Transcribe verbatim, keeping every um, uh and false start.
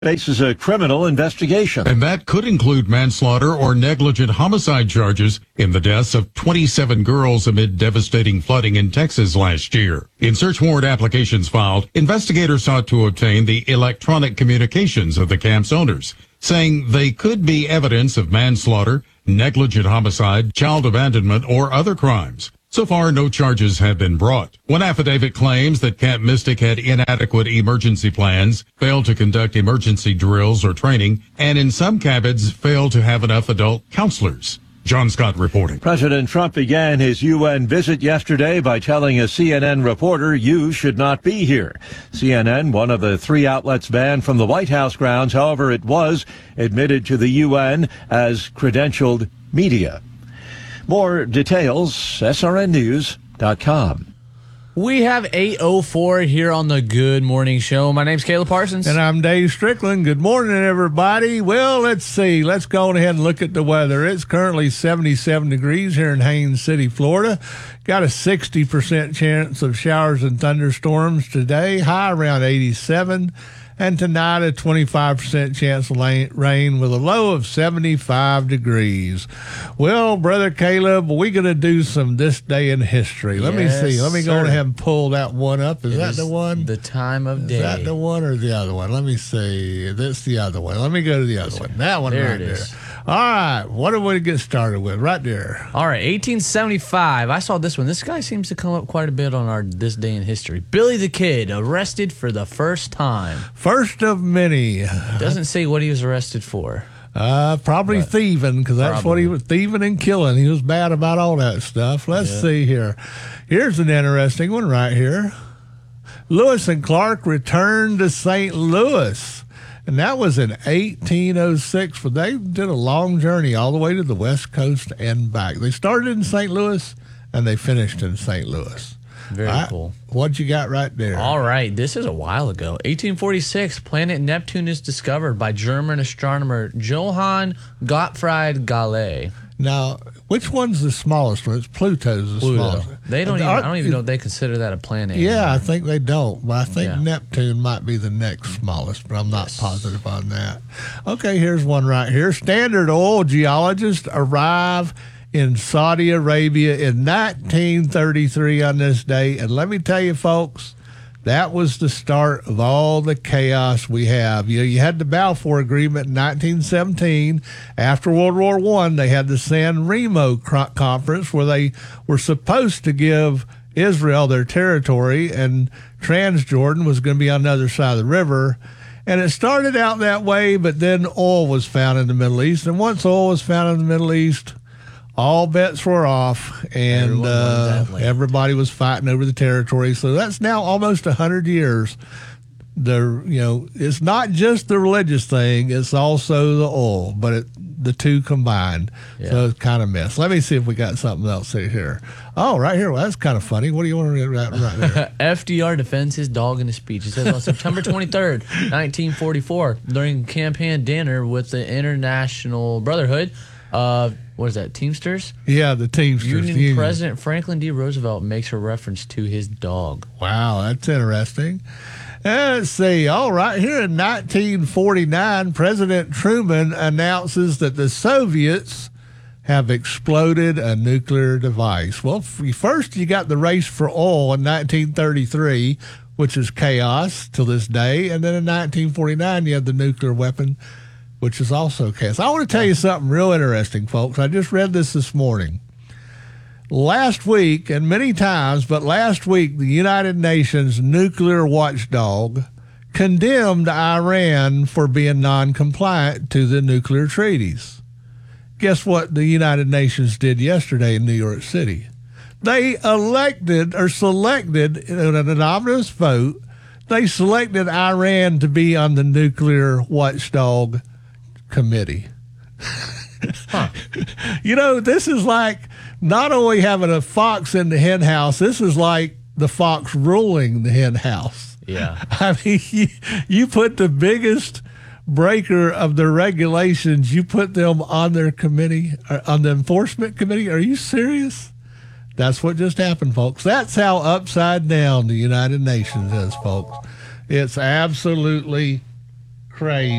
faces a criminal investigation. And that could include manslaughter or negligent homicide charges in the deaths of twenty-seven girls amid devastating flooding in Texas last year. In search warrant applications filed, investigators sought to obtain the electronic communications of the camp's owners, saying they could be evidence of manslaughter, negligent homicide, child abandonment, or other crimes. So far, no charges have been brought. One affidavit claims that Camp Mystic had inadequate emergency plans, failed to conduct emergency drills or training, and in some cabins failed to have enough adult counselors. John Scott reporting. President Trump began his U N visit yesterday by telling a C N N reporter, "You should not be here." C N N, one of the three outlets banned from the White House grounds, however, it was admitted to the U N as credentialed media. More details, S R N news dot com. We have eight oh four here on the Good Morning Show. My name's Caleb Parsons. And I'm Dave Strickland. Good morning, everybody. Well, let's see. Let's go on ahead and look at the weather. It's currently seventy-seven degrees here in Haines City, Florida. Got a sixty percent chance of showers and thunderstorms today, high around eighty-seven. And tonight, a twenty-five percent chance of rain with a low of seventy-five degrees. Well, Brother Caleb, we're going to do some This Day in History. Let yes, me see. Let me go sir. ahead and pull that one up. Is it that is the one? The time of day. Is that the one or the other one? Let me see. That's the other one. Let me go to the other one. That one there right it there. is. All right. What do we get started with? Right there. All right. eighteen seventy-five. I saw this one. This guy seems to come up quite a bit on our This Day in History. Billy the Kid, arrested for the first time. First of many. Doesn't say what he was arrested for. Uh, probably But thieving, because that's probably. what he was, thieving and killing. He was bad about all that stuff. Let's Yeah. see here. Here's an interesting one right here. Lewis and Clark returned to Saint Louis. And that was in eighteen oh six, but they did a long journey all the way to the West Coast and back. They started in Saint Louis, and they finished in Saint Louis. Very All right, cool. What you got right there? All right. This is a while ago. eighteen forty-six, planet Neptune is discovered by German astronomer Johann Gottfried Galle. Now, which one's the smallest one? It's Pluto's the Pluto. smallest. They don't even, Are- I don't even know if they consider that a planet. Yeah, I anymore. think they don't. But I think Yeah. Neptune might be the next smallest, but I'm not Yes. positive on that. Okay, here's one right here. Standard Oil geologists arrive in Saudi Arabia in nineteen thirty-three on this day. And let me tell you, folks, that was the start of all the chaos we have. You know, you had the Balfour Agreement in nineteen seventeen. After World War One, they had the San Remo cro- conference where they were supposed to give Israel their territory, and Transjordan was going to be on the other side of the river. And it started out that way, but then oil was found in the Middle East. And once oil was found in the Middle East, all bets were off, and Everyone wanted uh, that land. everybody was fighting over the territory. So that's now almost a hundred years. The you know it's not just the religious thing; it's also the oil, but it, the two combined. Yeah. So it's kind of mess. Let me see if we got something else here. Oh, right here. Well, that's kind of funny. What do you want to read right, right there? F D R defends his dog in a speech. It says on September twenty-third, nineteen forty-four, during a campaign dinner with the International Brotherhood of, what is that, Teamsters? Yeah, the Teamsters. Union, Union. President Franklin D. Roosevelt makes a reference to his dog. Wow, that's interesting. Uh, let's see. All right, here in nineteen forty-nine, President Truman announces that the Soviets have exploded a nuclear device. Well, f- first you got the race for oil in nineteen thirty-three, which is chaos till this day, and then in nineteen forty-nine you have the nuclear weapon, which is also chaos. I want to tell you something real interesting, folks. I just read this this morning. Last week, and many times, but last week, the United Nations nuclear watchdog condemned Iran for being non-compliant to the nuclear treaties. Guess what the United Nations did yesterday in New York City? They elected or selected in an anonymous vote, they selected Iran to be on the nuclear watchdog committee. Huh. You know, this is like not only having a fox in the hen house, this is like the fox ruling the hen house. Yeah. I mean, you, you put the biggest breaker of the regulations, you put them on their committee, or on the enforcement committee. Are you serious? That's what just happened, folks. That's how upside down the United Nations is, folks. It's absolutely crazy.